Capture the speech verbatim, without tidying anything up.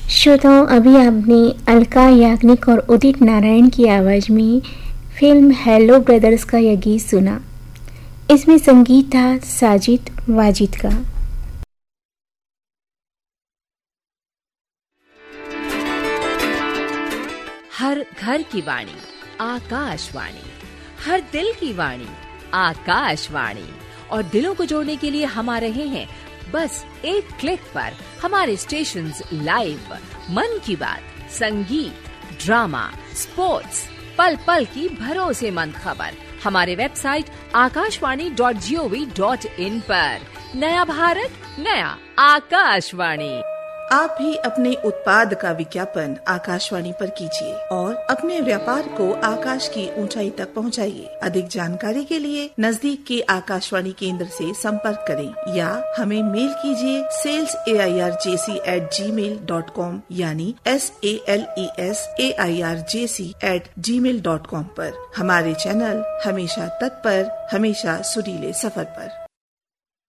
श्रोताओं, अभी आपने अलका याग्निक और उदित नारायण की आवाज़ में फिल्म हेलो ब्रदर्स का यह गीत सुना। इसमें संगीत था साजिद वाजिद का। हर घर की वाणी आकाशवाणी, हर दिल की वाणी आकाशवाणी। और दिलों को जोड़ने के लिए हम आ रहे हैं बस एक क्लिक पर। हमारे स्टेशंस लाइव, मन की बात, संगीत, ड्रामा, स्पोर्ट्स, पल पल की भरोसेमंद खबर हमारे website Akashvani dot G O V dot in पर। नया भारत, नया आकाशवाणी। आप भी अपने उत्पाद का विज्ञापन आकाशवाणी पर कीजिए और अपने व्यापार को आकाश की ऊंचाई तक पहुंचाइए। अधिक जानकारी के लिए नजदीक के आकाशवाणी केंद्र से संपर्क करें या हमें मेल कीजिए sales A I R J C eight ji mail dot com यानी S A L E S A I R J C eight ji mail dot com पर। हमारे चैनल हमेशा तत्पर, हमेशा सुरीले सफर पर।